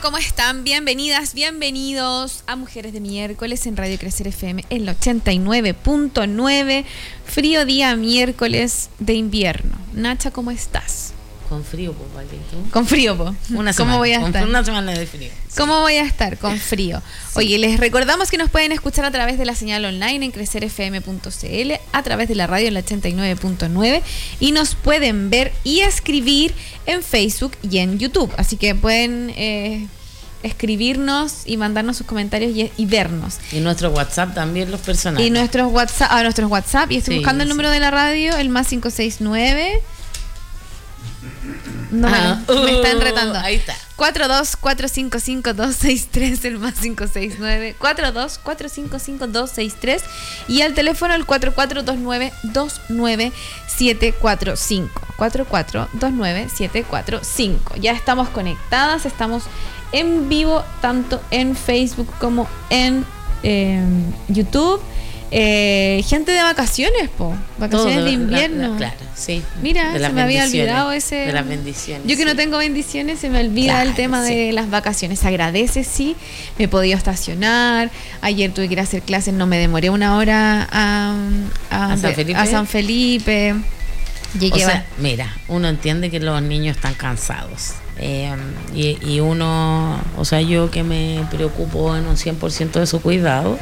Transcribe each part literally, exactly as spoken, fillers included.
¿cómo están? Bienvenidas, bienvenidos a Mujeres de Miércoles en Radio Crecer F M, en la ochenta y nueve punto nueve. Frío día miércoles de invierno. Nacha, ¿cómo estás? Con frío, pues, ¿vale? Con frío, po. Una semana. ¿Cómo voy a con estar? Una semana de frío. Sí. ¿Cómo voy a estar? Con frío. Sí. Oye, les recordamos que nos pueden escuchar a través de la señal online en crecer f m punto c l, a través de la radio en la ochenta y nueve punto nueve, y nos pueden ver y escribir en Facebook y en YouTube. Así que pueden eh, escribirnos y mandarnos sus comentarios y, y vernos. Y nuestro WhatsApp también, los personales. Y nuestros WhatsApp, ah, nuestros WhatsApp. Y estoy sí, buscando el número sí. de la radio, el más cinco seis nueve. No, ah, me, uh, me están retando. Ahí está. cuatro dos cuatro cinco cinco dos seis tres, el más cinco seis nueve, cuatro dos cuatro cinco cinco dos seis tres, y al teléfono el cuatro cuatro dos nueve dos nueve siete cuatro cinco, cuatro cuatro dos nueve siete cuatro cinco. Ya estamos conectadas, estamos en vivo tanto en Facebook como en eh, YouTube. Eh, gente de vacaciones, po. Vacaciones Todo, de invierno. La, la, claro, sí. Mira, se me había olvidado ese. De las bendiciones. Yo que sí. no tengo bendiciones, se me olvida claro, el tema sí. de las vacaciones. Se agradece, sí. Me he podido estacionar. Ayer tuve que ir a hacer clases, no me demoré una hora a, a, ¿A San Felipe. A San Felipe. Llegué o sea, a... mira, uno entiende que los niños están cansados. Eh, y, y uno, o sea, yo que me preocupo en un cien por ciento de su cuidado.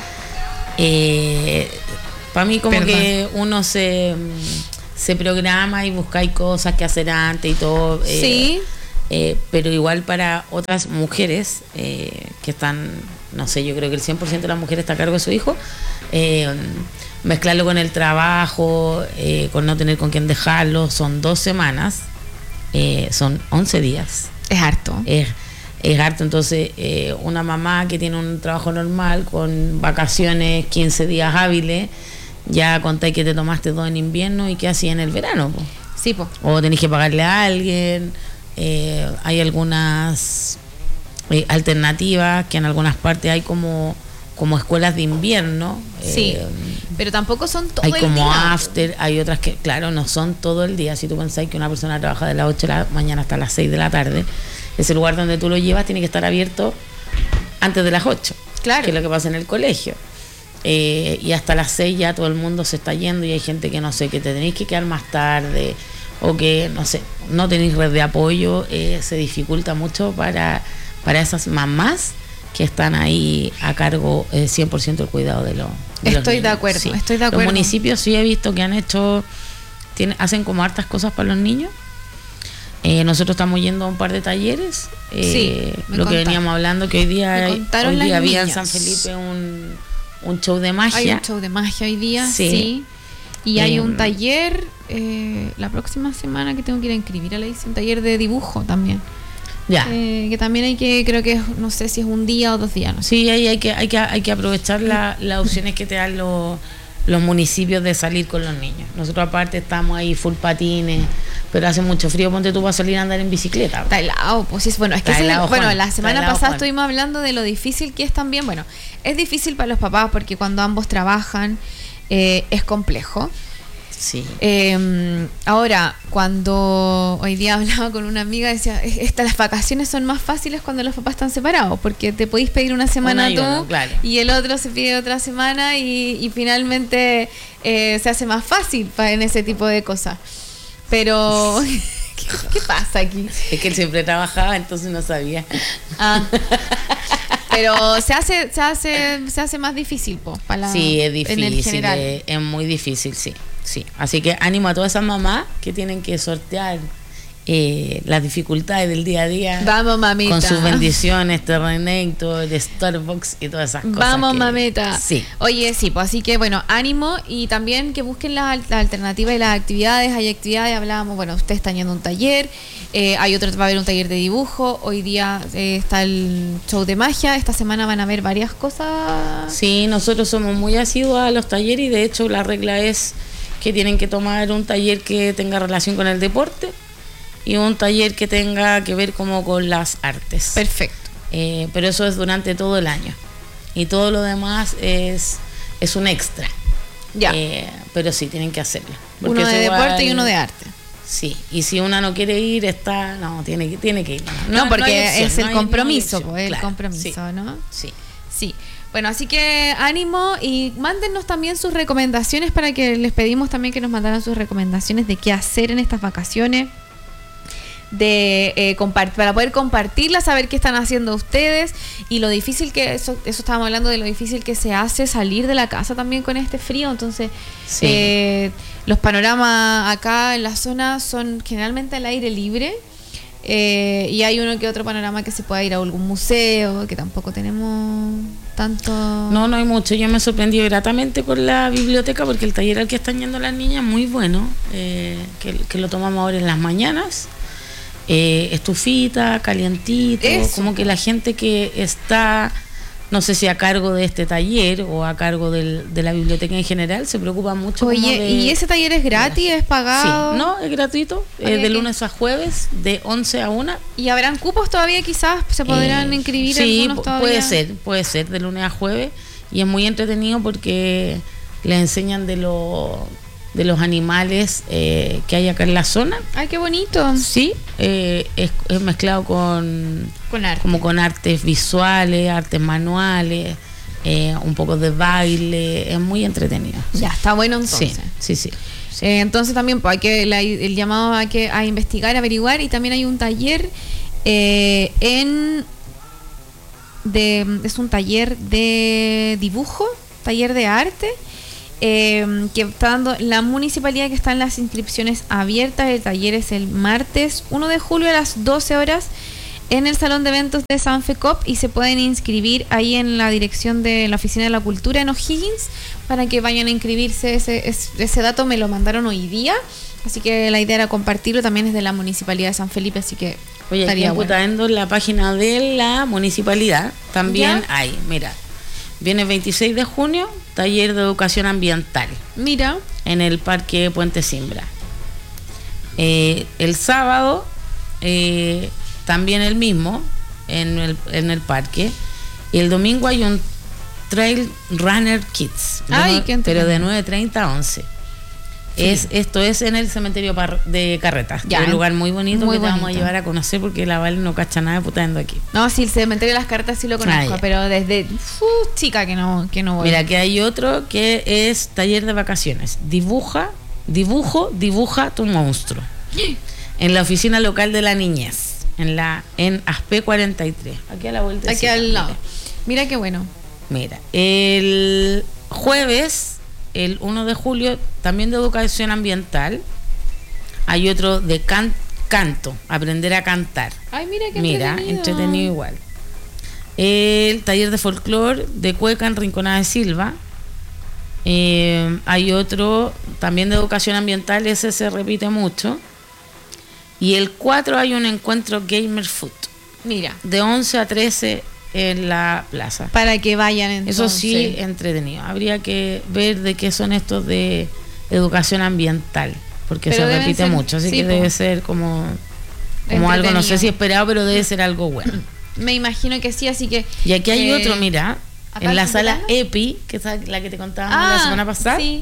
Eh, para mí como Perdón. que uno se, se programa y busca cosas que hacer antes y todo. Eh, sí. Eh, pero igual para otras mujeres eh, que están, no sé, yo creo que el cien por ciento de las mujeres está a cargo de su hijo, eh, mezclarlo con el trabajo, eh, con no tener con quién dejarlo, son dos semanas, eh, son once días. Es harto. Es Es harto, entonces eh, una mamá que tiene un trabajo normal con vacaciones, quince días hábiles, ya contáis que te tomaste todo en invierno y qué hacía en el verano, po. Sí, po. O tenés que pagarle a alguien, eh, hay algunas eh, alternativas que en algunas partes hay como, como escuelas de invierno. Sí, eh, pero tampoco son todo el día. Hay como after, hay otras que, claro, no son todo el día. Si tú pensáis que una persona trabaja de las ocho de la mañana hasta las seis de la tarde, ese lugar donde tú lo llevas tiene que estar abierto antes de las ocho, claro, que es lo que pasa en el colegio. Eh, y hasta las seis ya todo el mundo se está yendo y hay gente que no sé, que te tenéis que quedar más tarde o que, no sé, no tenéis red de apoyo, eh, se dificulta mucho para, para esas mamás que están ahí a cargo eh, cien por ciento del cuidado de, lo, de los Estoy de acuerdo, sí. estoy de acuerdo. Los municipios sí he visto que han hecho, tienen, hacen como hartas cosas para los niños. Eh, nosotros estamos yendo a un par de talleres, eh, sí, lo que veníamos hablando, que hoy día, hoy día había en San niñas. Felipe un, un show de magia. Hay un show de magia hoy día, sí. sí. Y eh, hay un taller eh, la próxima semana que tengo que ir a inscribir a la un taller de dibujo también. Ya. Eh, que también hay que, creo que no sé si es un día o dos días. No sé. Sí, hay, hay, que, hay, que, hay que aprovechar la, las opciones que te dan los, los municipios de salir con los niños. Nosotros aparte estamos ahí full patines, pero hace mucho frío, ponte tú para salir a andar en bicicleta. Está helado, pues sí, bueno, es que helado, es, bueno, Juan, la semana helado, pasada Juan. estuvimos hablando de lo difícil que es también, bueno, es difícil para los papás porque cuando ambos trabajan eh, es complejo. Sí. Eh, ahora, cuando hoy día hablaba con una amiga, decía, estas las vacaciones son más fáciles cuando los papás están separados, porque te podéis pedir una semana tú uno, claro. y el otro se pide otra semana y, y finalmente eh, se hace más fácil para, en ese tipo de cosas. Pero ¿qué, ¿qué pasa aquí? Es que él siempre trabajaba, entonces no sabía. Ah. Pero se hace, se hace, se hace más difícil, po, para la, sí, es difícil, en el general. Es, es muy difícil, sí, sí. Así que ánimo a todas esas mamás que tienen que sortear eh, las dificultades del día a día. Vamos, mamita. Con sus bendiciones, Terrenator, de Starbucks y todas esas cosas. Vamos, que, mamita. Sí. Oye, sí, pues así que bueno, ánimo y también que busquen las la alternativas y las actividades. Hay actividades, hablábamos, bueno, ustedes están yendo a un taller, eh, hay otro, va a haber un taller de dibujo, hoy día eh, está el show de magia, esta semana van a haber varias cosas. Sí, nosotros somos muy asiduos a los talleres y de hecho la regla es que tienen que tomar un taller que tenga relación con el deporte y un taller que tenga que ver como con las artes. Perfecto. Eh, pero eso es durante todo el año. Y todo lo demás es, es un extra. Ya. Eh, pero sí, tienen que hacerlo. Uno de igual, deporte y uno de arte. Sí, y si una no quiere ir, está, no, tiene que, tiene que ir. No, no porque no opción, es el no compromiso, hay, no pues, el claro, compromiso, sí, ¿no? Sí. Sí. Bueno, así que ánimo y mándennos también sus recomendaciones para que les pedimos también que nos mandaran sus recomendaciones de qué hacer en estas vacaciones, de eh, compart- para poder compartirlas, saber qué están haciendo ustedes y lo difícil que, eso, eso estábamos hablando de lo difícil que se hace salir de la casa también con este frío, entonces sí. eh, los panoramas acá en la zona son generalmente al aire libre. Eh, y hay uno que otro panorama que se pueda ir a algún museo, que tampoco tenemos tanto... No, no hay mucho. Yo me sorprendí gratamente con la biblioteca porque el taller al que están yendo las niñas es muy bueno, eh, que, que lo tomamos ahora en las mañanas. Eh, estufita, calientito, Eso. Como que la gente que está... No sé si a cargo de este taller o a cargo del, de la biblioteca en general, se preocupa mucho. Oye, como de, ¿y ese taller es gratis? ¿Es pagado? Sí, no, es gratuito, es de lunes a jueves, de once a una. ¿Y habrán cupos todavía quizás? ¿Se podrán eh, inscribir sí, algunos todavía? puede ser, puede ser, de lunes a jueves. Y es muy entretenido porque les enseñan de lo... de los animales eh, que hay acá en la zona. ¡Ay, qué bonito! Sí, eh, es, es mezclado con, con arte. como con artes visuales, artes manuales, eh, un poco de baile, es muy entretenido. Ya, está bueno entonces. Sí, sí, sí. sí. Eh, entonces también pues, hay que la, el llamado a que a investigar, averiguar, y también hay un taller eh, en de es un taller de dibujo, taller de arte. Eh, que está dando la municipalidad, que están las inscripciones abiertas. El taller es el martes uno de julio a las doce horas en el salón de eventos de San FECOP y se pueden inscribir ahí en la dirección de la Oficina de la Cultura en O'Higgins para que vayan a inscribirse. Ese, ese dato me lo mandaron hoy día, así que la idea era compartirlo. También es de la municipalidad de San Felipe, así que oye, estaría aquí bueno. En la página de la municipalidad también ¿Ya? Hay, mira, viene veintiséis de junio, taller de educación ambiental. Mira. En el Parque Puente Simbra. Eh, el sábado, eh, también el mismo, en el, en el parque. Y el domingo hay un Trail Runner Kids. Ay, qué pero de nueve treinta a once. Sí. Es, esto es en el cementerio de Carretas, ya, que es un lugar muy bonito muy que bonito. Te vamos a llevar a conocer porque la Vale no cacha nada de putando aquí. No, sí, el cementerio de las Carretas sí lo conozco, ah, pero desde uh, chica que no, que no voy. Mira, que hay otro que es taller de vacaciones. Dibuja, dibujo, dibuja tu monstruo. En la oficina local de la niñez, en la en A S P cuarenta y tres, aquí a la vuelta. Aquí al lado. Mira. Mira qué bueno. Mira, el jueves... El uno de julio, también de educación ambiental, hay otro de can, canto, aprender a cantar. Ay, mira qué mira, entretenido. entretenido igual. El taller de folclore de Cueca en Rinconada de Silva. Eh, hay otro también de educación ambiental, ese se repite mucho. Y el cuatro hay un encuentro Gamer Food. Mira. De once a trece en la plaza. Para que vayan entonces. Eso sí, entretenido. Habría que ver de qué son estos de educación ambiental, porque pero se repite ser, mucho, así sí, que po. Debe ser como, como algo, no sé si esperado, pero debe ser algo bueno. Me imagino que sí, así que... Y aquí hay eh, otro, mira, en la sala EPI, que es la que te contábamos ah, la semana pasada. Sí.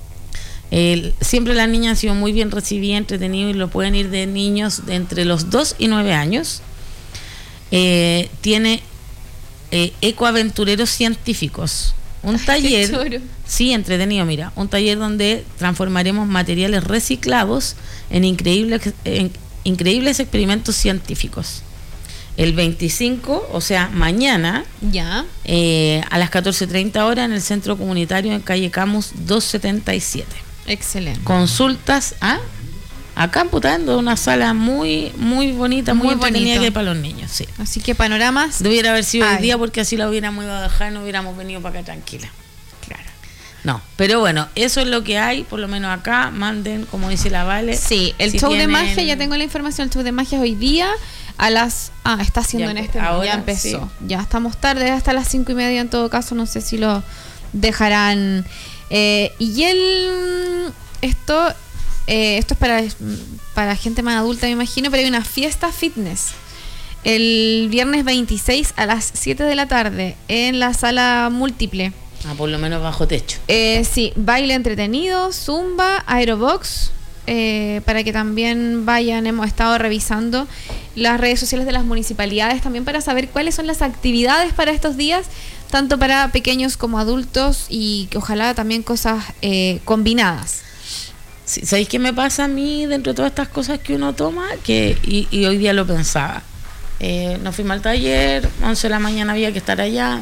El, siempre las niñas han sido muy bien recibidas, entretenidos, y lo pueden ir de niños de entre los dos y nueve años. Eh, tiene... Eh, ecoaventureros científicos, un Ay, taller, sí, entretenido, mira, un taller donde transformaremos materiales reciclados en increíbles, en increíbles experimentos científicos. El veinticinco, o sea, mañana, ya, eh, a las catorce treinta horas en el centro comunitario en calle Camus doscientos setenta y siete. Excelente. Consultas a acá en Putando, una sala muy muy bonita, muy, muy entretenida que para los niños, sí. Así que panoramas. Debiera haber sido el día porque así la hubiéramos ido a dejar y no hubiéramos venido para acá tranquila. Claro. No, pero bueno, eso es lo que hay, por lo menos acá, manden, como dice la Vale. Sí, el si show tienen... de magia, ya tengo la información, el show de magia hoy día a las... Ah, está haciendo ya, en este ahora, ya empezó. Sí. Ya estamos tarde, hasta las cinco y media en todo caso, no sé si lo dejarán. Eh, y el... Esto... Eh, esto es para, para gente más adulta, me imagino, pero hay una fiesta fitness el viernes veintiséis a las siete de la tarde en la sala múltiple. Ah, por lo menos bajo techo. Eh, sí, baile entretenido, zumba, aerobox, eh, para que también vayan. Hemos estado revisando las redes sociales de las municipalidades también para saber cuáles son las actividades para estos días, tanto para pequeños como adultos, y que ojalá también cosas eh, combinadas. Sí, ¿sabéis qué me pasa a mí dentro de todas estas cosas que uno toma? Que y, y hoy día lo pensaba. Eh, nos fuimos al taller, once de la mañana había que estar allá.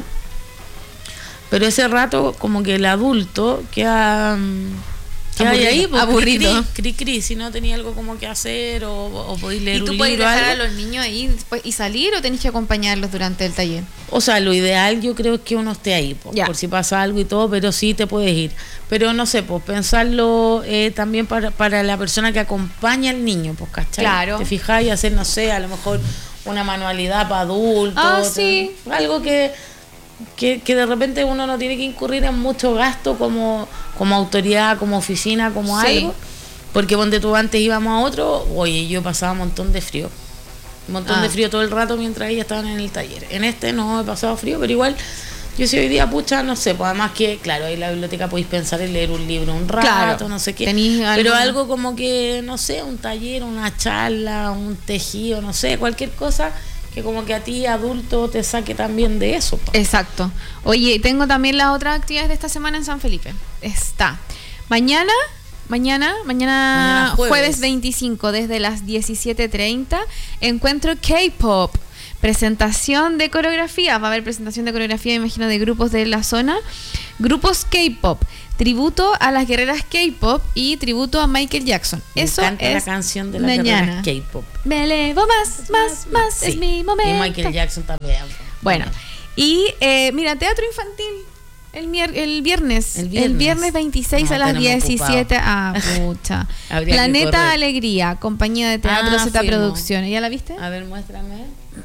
Pero ese rato como que el adulto queda, queda aburrido, ahí pues, aburrido. Cri, cri, cri, si no tenía algo como que hacer o, o podéis leer ¿Y tú un puedes libro dejar algo. a los niños ahí después y salir, o tenés que acompañarlos durante el taller? O sea, lo ideal yo creo es que uno esté ahí, po, por si pasa algo y todo, pero sí te puedes ir. Pero no sé, pues pensarlo eh, también para, para la persona que acompaña al niño, pues, ¿cachai? Claro. Te fijas y hacer, no sé, a lo mejor una manualidad para adultos. Ah, te, sí. Algo que, que, que de repente uno no tiene que incurrir en mucho gasto como, como autoridad, como oficina, como Sí. algo. Porque donde tú antes íbamos a otro, oye, yo pasaba un montón de frío. Un montón Ah. de frío todo el rato mientras ellas estaban en el taller. En este no he pasado frío, pero igual yo si hoy día, pucha, no sé, pues además que, claro, ahí en la biblioteca podéis pensar en leer un libro un rato, Claro. no sé qué. ¿Tenís Pero alguna- algo como que, no sé, un taller, una charla, un tejido, no sé, cualquier cosa que como que a ti, adulto, te saque también de eso. po. Exacto. Oye, tengo también las otras actividades de esta semana en San Felipe. Está mañana, mañana, mañana, Mañana jueves. jueves veinticinco, desde las diecisiete treinta, encuentro K-pop. Presentación de coreografía. Va a haber presentación de coreografía, imagino, de grupos de la zona. Grupos K-pop. Tributo a las guerreras K-pop y tributo a Michael Jackson. Me Eso encanta es la canción de la mañana. K-pop. Me elevo más, más, más. Sí. Es mi momento. Y Michael Jackson también. Bueno, y eh, mira, teatro infantil el, mier el, viernes, El el viernes. viernes veintiséis No, a las tenemos diecisiete. Ah, pucha. Habría que Planeta correr. Alegría, compañía de teatro Ah, Z fuimos. Producciones. ¿Ya la viste? A ver, muéstrame.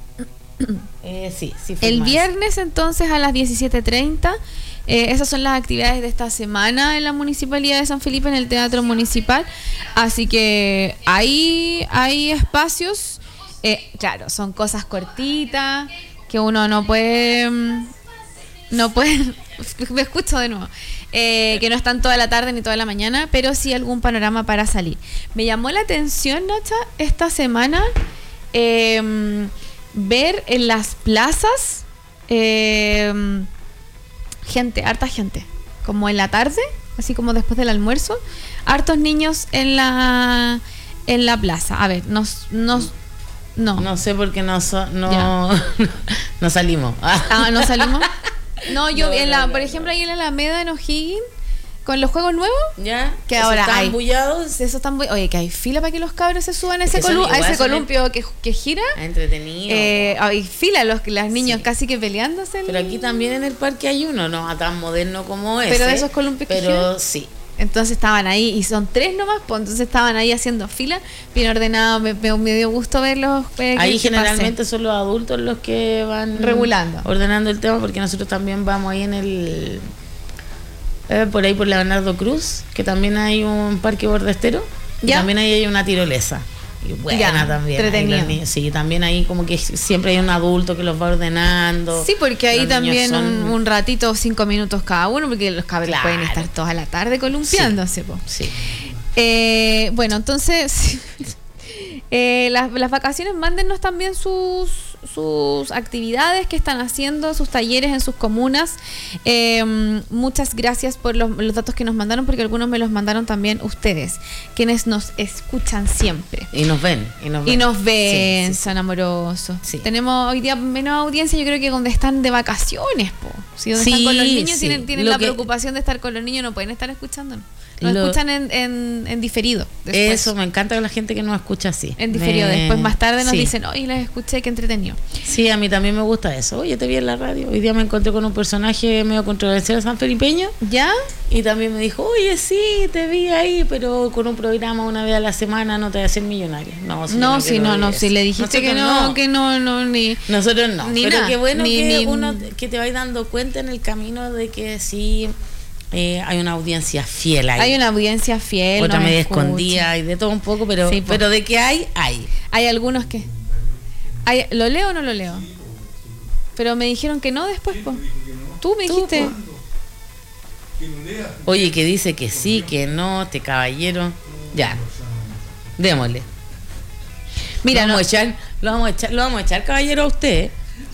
Eh, sí, sí. fue El más. viernes entonces a las diecisiete treinta. Eh, esas son las actividades de esta semana en la Municipalidad de San Felipe, en el Teatro Municipal. Así que hay, hay espacios. Eh, claro, son cosas cortitas que uno no puede... mm, No puede... Me escucho de nuevo. Eh, que no están toda la tarde ni toda la mañana, pero sí algún panorama para salir. Me llamó la atención, Nacha, esta semana eh, ver en las plazas eh, gente, harta gente, como en la tarde, así como después del almuerzo, hartos niños en la en la plaza. A ver, nos nos no, No sé por qué no, so- no, Ya. no salimos. Ah, no salimos. No, yo No, en la, no, no, por no. ejemplo, ahí en la Alameda en O'Higgins, con los juegos nuevos, ¿Ya? Que ¿Esos ahora están hay. bullados? eso están muy, oye, que hay fila para que los cabros se suban a ese, que son colu- a igual, ese son columpio que, que gira. Entretenido. Eh, hay fila, los las niños Sí. casi que peleándose. en- Pero aquí también en el parque hay uno, no tan moderno como ese. Pero de esos columpios que Pero giran. sí. Entonces estaban ahí, y son tres nomás, pues entonces estaban ahí haciendo fila, bien ordenado, me, me- me dio gusto verlos. eh, que- Ahí que generalmente son los adultos los que van Regulando. ordenando el tema, porque nosotros también vamos ahí en el eh, por ahí por Leonardo Cruz, que también hay un parque bordestero, y ¿Ya? también ahí hay una tirolesa. Y buena Ya, también. ahí entretenido. los niños- sí, también ahí como que siempre hay un adulto que los va ordenando. pasé. Sí, porque ahí Los niños también son- un, un ratito, cinco minutos cada uno, porque los cabros Claro. pueden estar toda la tarde columpiándose. po. Sí. Eh, bueno, entonces, eh, las, las vacaciones, mándennos también sus, sus actividades que están haciendo, sus talleres en sus comunas. Eh, muchas gracias por los, los datos que nos mandaron, porque algunos me los mandaron también ustedes, quienes nos escuchan siempre. Y nos ven. Y nos ven. Y nos ven, Sí, sí, sí. son amorosos. Sí. Tenemos hoy día menos audiencia, yo creo que donde están de vacaciones, po. Si donde Sí, están con los niños sí. tienen, tienen Lo la que- preocupación de estar con los niños, no pueden estar escuchándonos. Nos Lo- escuchan en, en, en diferido. Después. Eso, me encanta la gente que nos escucha así. En diferido. Me- Después más tarde nos sí. dicen, oye, les escuché, qué entretenido. Sí, a mí también me gusta eso. Oye, te vi en la radio. Hoy día me encontré con un personaje medio controversial sanfelipeño ¿Ya? y también me dijo, oye, sí, te vi ahí, pero con un programa una vez a la semana no te vas a hacer millonario. No, si yo No, si quiero no, no, eso. si le dijiste que Nosotros no, que no, no, ni... Nosotros no. Ni pero nada, qué bueno ni- que ni- uno que te vayas dando cuenta en el camino de que sí eh, hay una audiencia fiel ahí. Hay una audiencia fiel. Otra nos media escucha. escondida y de todo un poco, pero, Sí, po. pero de que hay, hay. Hay algunos que... Hay, ¿lo leo o no lo leo? Pero me dijeron que no después, po. Tú me Tú, dijiste... po. Oye, que dice que sí, que no, este caballero. Ya. Démosle. Mira, lo, no. vamos a echar, lo vamos a echar, lo vamos a echar, caballero, a usted.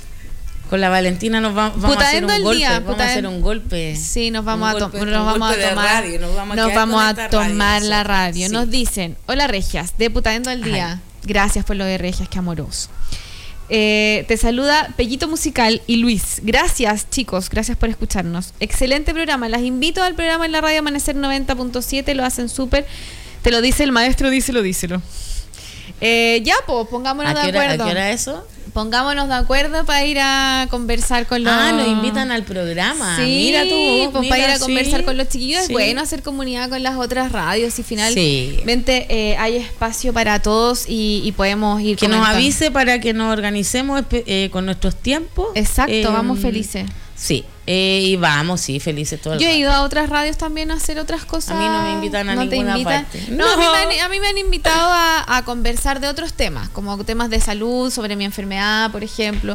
Con la Valentina nos va, vamos a hacer un golpe, día, vamos a hacer un golpe. Sí, nos vamos un a, golpe, to nos vamos a tomar, radio, nos vamos a, nos vamos a tomar radio, la radio. sí. Nos dicen, hola Regias, de Putaendo al Día. Ay. Gracias por lo de Regias, qué amoroso. Eh, te saluda Pellito Musical y Luis. Gracias, chicos, gracias por escucharnos. Excelente programa. Las invito al programa en la radio Amanecer noventa punto siete. Lo hacen súper. Te lo dice el maestro, díselo, díselo. Eh, ya, pues, pongámonos de hora, acuerdo. ¿A qué hora eso? Pongámonos de acuerdo para ir a conversar con los... Ah, nos invitan al programa. Sí, mira tú. pues mira, para ir a sí, conversar con los chiquillos. sí. Es bueno hacer comunidad con las otras radios y finalmente sí. eh, hay espacio para todos y, y podemos ir que comentando. nos avise para que nos organicemos eh, con nuestros tiempos. Exacto, eh, vamos felices. Sí, eh, y vamos, sí, felices todo el Yo he rato. ido a otras radios también a hacer otras cosas. A mí no me invitan a ¿No ninguna te invitan? parte. No, No. A, mí me han, a mí me han invitado a, a conversar de otros temas, como temas de salud, sobre mi enfermedad, por ejemplo.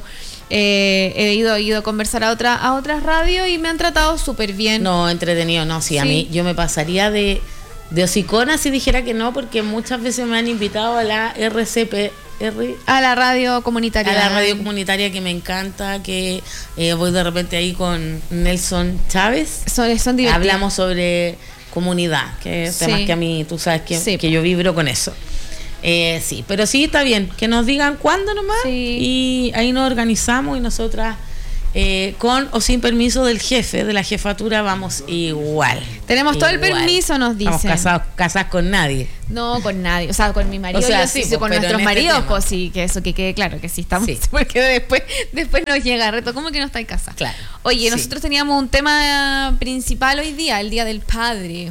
Eh, he ido, he ido a conversar a, otra, a otras radios y me han tratado súper bien. No, entretenido, no, sí, Sí. a mí yo me pasaría de, de hocicona si dijera que no, porque muchas veces me han invitado a la R C P R, A la radio comunitaria. a la radio comunitaria que me encanta, que eh, voy de repente ahí con Nelson Chávez. Son, son divertidos. Hablamos sobre comunidad, que es Sí. temas que a mí, tú sabes que, Sí. que yo vibro con eso. Eh, sí, pero sí está bien, que nos digan cuándo nomás Sí. y ahí nos organizamos y nosotras eh, con o sin permiso del jefe, de la jefatura, vamos igual. Tenemos todo el Igual. permiso, nos Estamos dicen. casados, casadas con nadie. No, con nadie. O sea, con mi marido. O sea, yo sí, sí, pues, con pero nuestros en este maridos, tema. pues sí, que eso que quede claro, que sí estamos. Sí. Porque después, después nos llega reto. ¿Cómo que no está en casa? Claro. Oye, Sí. nosotros teníamos un tema principal hoy día, el Día del Padre.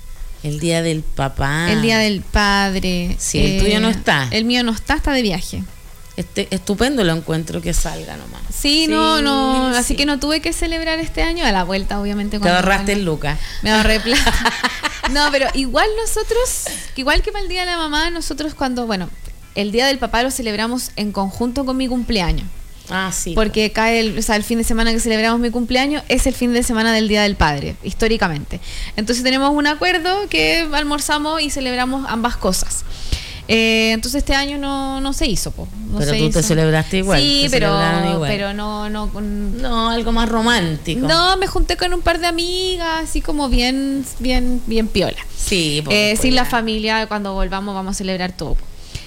El día del papá. El Día del Padre. Eh, Sí, el tuyo no está. El mío no está, está de viaje. Este, estupendo lo encuentro que salga nomás. Sí, no, no. sí. Así que no tuve que celebrar este año. A la vuelta, obviamente. Te cuando ahorraste venga. el Lucas. Me ahorré plata. No, pero igual nosotros, igual que para el Día de la Mamá, nosotros cuando, bueno, el Día del Papá lo celebramos en conjunto con mi cumpleaños. Ah, sí. Porque cae el, o sea, el fin de semana que celebramos mi cumpleaños es el fin de semana del Día del Padre, históricamente. Entonces tenemos un acuerdo que almorzamos y celebramos ambas cosas. Eh, entonces este año no, no se hizo, po. No Pero se tú te hizo. celebraste igual. Sí, te pero, celebraron igual. pero no, no, con- No, algo más romántico. no, me junté con un par de amigas, así como bien, bien, bien piola. Sí, pues, Eh, pues, sin la ya. familia, cuando volvamos vamos a celebrar todo.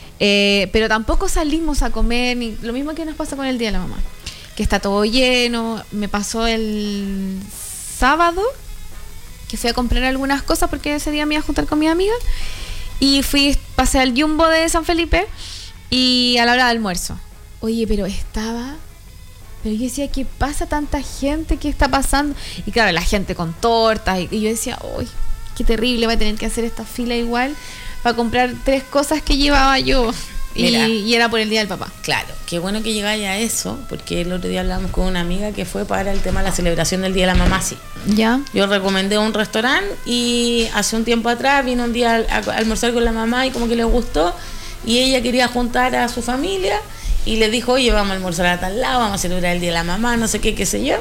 Eh, pero tampoco salimos a comer, ni, lo mismo que nos pasa con el Día de la Mamá, que está todo lleno. Me pasó el sábado, que fui a comprar algunas cosas porque ese día me iba a juntar con mi amiga. Y fui, pasé al Jumbo de San Felipe y a la hora de almuerzo. Oye, pero estaba... Pero yo decía, ¿qué pasa? Tanta gente, ¿qué está pasando? Y claro, la gente con tortas. Y, y yo decía, uy, qué terrible, voy a tener que hacer esta fila igual para comprar tres cosas que llevaba yo. Y, Mira. y era por el Día del Papá. Claro, qué bueno que llegáis a eso, porque el otro día hablamos con una amiga que fue para el tema de la celebración del Día de la Mamá, sí. ¿Ya? Yo recomendé un restaurante y hace un tiempo atrás vino un día a, a almorzar con la mamá y como que le gustó y ella quería juntar a su familia y le dijo, oye, vamos a almorzar a tal lado, vamos a celebrar el Día de la Mamá, no sé qué, qué sé yo.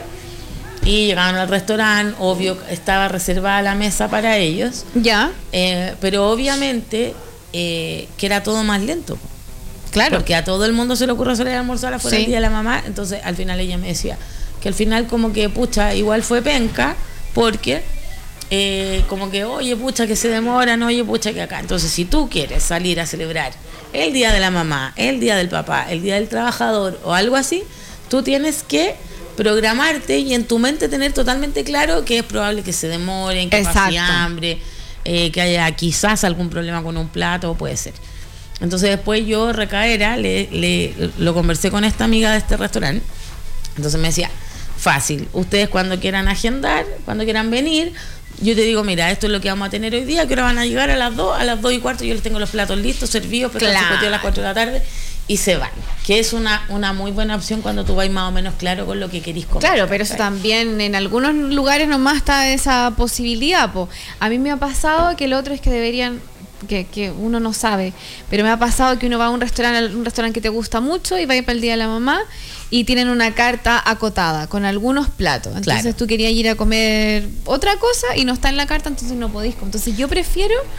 Y llegaron al restaurante, obvio, estaba reservada la mesa para ellos, ¿Ya? eh, pero obviamente eh, que era todo más lento. Claro. Porque a todo el mundo se le ocurre salir a almorzar afuera Sí. el Día de la Mamá. Entonces al final ella me decía que al final como que pucha, igual fue penca, porque eh, como que oye pucha que se demoran, oye pucha que acá. Entonces si tú quieres salir a celebrar el Día de la Mamá, el Día del Papá, el Día del Trabajador o algo así, tú tienes que programarte y en tu mente tener totalmente claro que es probable que se demoren, que pase Exacto. hambre, eh, que haya quizás algún problema con un plato, puede ser. Entonces después yo recaera, le, le, lo conversé con esta amiga de este restaurante. Entonces me decía, fácil, ustedes cuando quieran agendar, cuando quieran venir, yo te digo, mira, esto es lo que vamos a tener hoy día, que ahora van a llegar a las dos, a las dos y cuarto, yo les tengo los platos listos, servidos, pero Claro. a las cuatro de la tarde, y se van. Que es una, una muy buena opción cuando tú vas más o menos claro con lo que querís comer. Claro, pero eso ¿cachai? también en algunos lugares nomás está esa posibilidad, po. A mí me ha pasado que lo otro es que deberían, que, que uno no sabe, pero me ha pasado que uno va a un restaurante, un restaurante que te gusta mucho y va a ir para el Día de la Mamá y tienen una carta acotada con algunos platos. Entonces Claro. tú querías ir a comer otra cosa y no está en la carta, entonces no podís. Entonces yo prefiero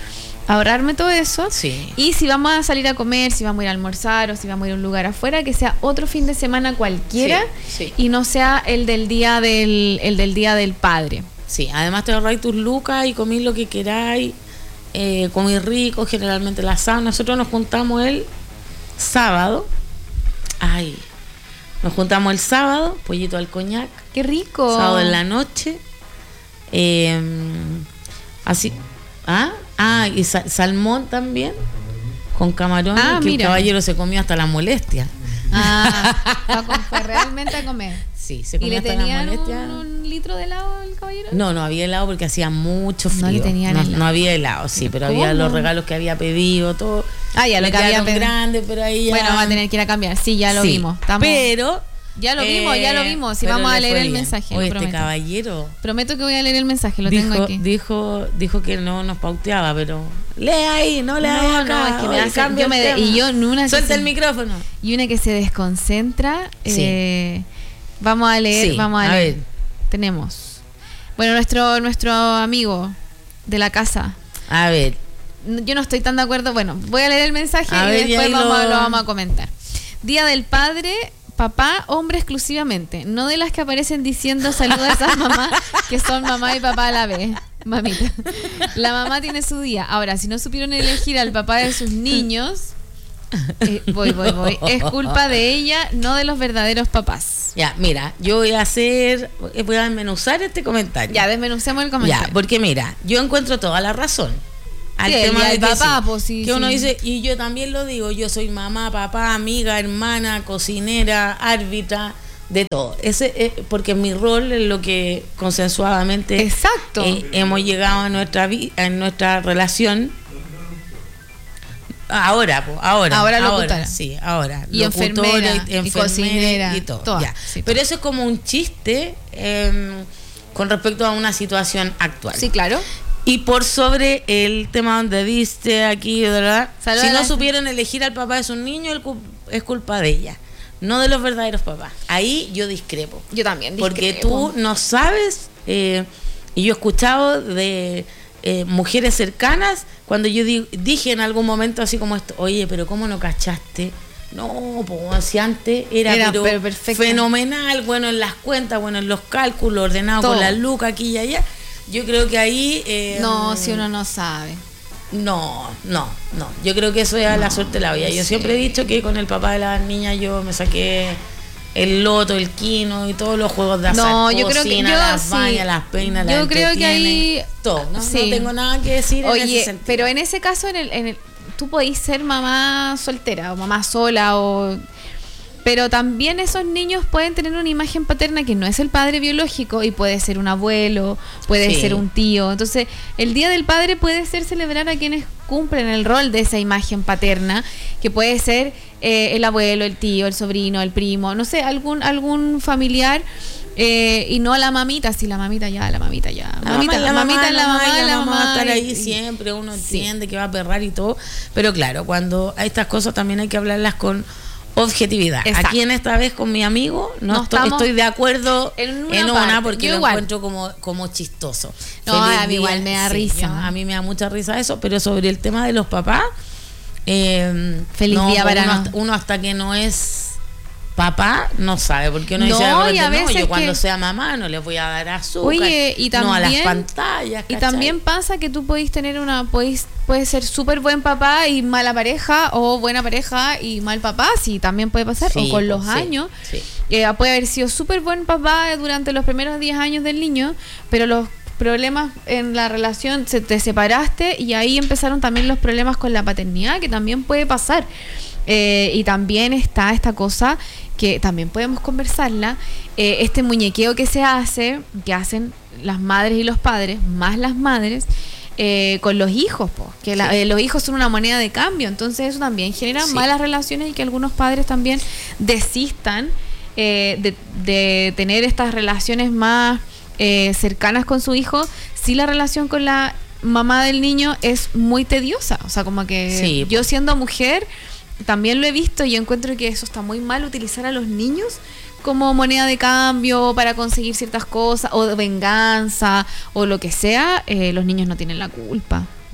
ahorrarme todo eso. Sí. Y si vamos a salir a comer, si vamos a ir a almorzar o si vamos a ir a un lugar afuera, que sea otro fin de semana cualquiera, Sí, sí. y no sea el del día del, el del día del padre. Sí, además te ahorráis tus lucas y comís lo que queráis, eh, comís rico, generalmente la sábado. Nosotros nos juntamos el sábado, ay, nos juntamos el sábado, pollito al coñac, ¡Qué rico! sábado en la noche, eh, así, ah, ah, y sa- salmón también, con camarones, Ah, que mira. el caballero se comió hasta la molestia. Ah, fue a com- fue realmente a comer. Sí, se ¿Y comió le hasta la tenían un, molestia. un litro de helado al caballero? No, no había helado porque hacía mucho frío. No le tenían no, helado. no había helado, sí, pero había ¿Cómo? los regalos que había pedido, todo. Ah, ya, lo Me que había quedaron pedido. grandes, pero ahí ya... Bueno, va a tener que ir a cambiar. Sí, ya lo Sí, vimos. Estamos- Pero... Ya lo vimos, ya lo vimos. Si pero vamos a le leer fue el bien. mensaje, Oye, lo este prometo. caballero Prometo que voy a leer el mensaje, lo dijo, tengo aquí. dijo dijo que no nos pauteaba, pero lee ahí, no lee No, ahí no, acá. es que me oye, hace- cambia yo me el de- tema. y yo en una que Suelta se- el micrófono. Y una que se desconcentra. Sí. eh, vamos a leer, Sí, vamos a, a leer. ver. Tenemos. Bueno, nuestro, nuestro amigo de la casa. A ver, N- Yo no estoy tan de acuerdo. Bueno, voy a leer el mensaje A y ver, y después ahí vamos a- lo- lo vamos a comentar. Día del Padre, papá, hombre exclusivamente. No de las que aparecen diciendo saluda a esas mamás que son mamá y papá a la vez. Mamita. La mamá tiene su día. Ahora, si no supieron elegir al papá de sus niños, eh, voy, voy, voy. Es culpa de ella, no de los verdaderos papás. ya, mira, yo voy a hacer, voy a desmenuzar este comentario. Ya, desmenucemos el comentario. Ya, porque mira, yo encuentro toda la razón. Al Sí, tema y de al que papá, sí, pues, sí, que uno sí. dice, y yo también lo digo, yo soy mamá, papá, amiga, hermana, cocinera, árbitra, de todo. Ese es porque mi rol es lo que consensuadamente Exacto. eh, hemos llegado a nuestra vi- a nuestra relación. Ahora, pues, ahora. Ahora locutora. Sí, ahora. Y enfermera, y cocinera, y todo. todas, ya. sí, Pero todas. eso es como un chiste eh, con respecto a una situación actual. Sí, claro. Y por sobre el tema donde viste aquí, ¿verdad? Saluda Si a no la- supieron elegir al papá de sus niños, el cu- es culpa de ella, no de los verdaderos papás. Ahí yo discrepo. Yo también. Porque discrepo. tú no sabes, eh, y yo he escuchado de eh, mujeres cercanas, cuando yo di- dije en algún momento así como esto, oye, pero ¿cómo no cachaste? No, pues si antes era, Era, pero pero perfecto. fenomenal, bueno en las cuentas, bueno en los cálculos, ordenado Todo. con las lucas aquí y allá. Yo creo que ahí... eh, No, si uno no sabe. no, no, no. Yo creo que eso es la suerte de la vida. Yo sí. siempre he dicho que con el papá de las niñas yo me saqué el loto, el quino y todos los juegos de azar. No, yo creo que Cocina, yo las sí. bañas, las peinas, las Yo creo que entretiene, ahí- todo. No, sí. no tengo nada que decir en ese Oye, sentido. pero en ese caso, en el, en el, tú podís ser mamá soltera o mamá sola o... Pero también esos niños pueden tener una imagen paterna que no es el padre biológico y puede ser un abuelo, puede Sí. ser un tío. Entonces, el Día del Padre puede ser celebrar a quienes cumplen el rol de esa imagen paterna, que puede ser eh, el abuelo, el tío, el sobrino, el primo, no sé, algún algún familiar. Eh, y no la mamita, si la mamita ya, la mamita ya. La mamita, mamá, la mamá, mamita, la mamá, la la mamá va a estar y- ahí y- siempre, uno Sí. entiende que va a perrar y todo, pero claro, cuando hay estas cosas también hay que hablarlas con objetividad. Exacto. Aquí en esta vez con mi amigo no, No estoy, estamos estoy de acuerdo en una en una, parte. porque Yo lo igual. encuentro como, como chistoso. No, Feliz a mí igual me da risa. yo- a mí me da mucha risa eso, pero sobre el tema de los papás, eh, Feliz día para uno, no. hasta, uno hasta que no es papá no sabe, porque uno No, dice, de repente, y a no, veces yo cuando que- sea mamá no le voy a dar azúcar, Oye, y no a las también- pantallas, Y ¿cachai? también pasa que tú podéis tener una, podéis, puedes ser súper buen papá y mala pareja, o buena pareja y mal papá, sí, también puede pasar, Sí, o con los pues, sí, años. sí. Eh, puede haber sido súper buen papá durante los primeros diez años del niño, pero los problemas en la relación, se, te separaste y ahí empezaron también los problemas con la paternidad, que también puede pasar. Eh, y también está esta cosa que también podemos conversarla, eh, este muñequeo que se hace, que hacen las madres y los padres, más las madres, eh, con los hijos, po, que la- Sí. eh, los hijos son una moneda de cambio, entonces eso también genera Sí. malas relaciones y que algunos padres también desistan eh, de, de tener estas relaciones más eh, cercanas con su hijo, si la relación con la mamá del niño es muy tediosa, o sea, como que Sí, yo siendo mujer también lo he visto y yo encuentro que eso está muy mal, utilizar a los niños como moneda de cambio para conseguir ciertas cosas o de venganza o lo que sea. Eh, los niños no tienen la culpa.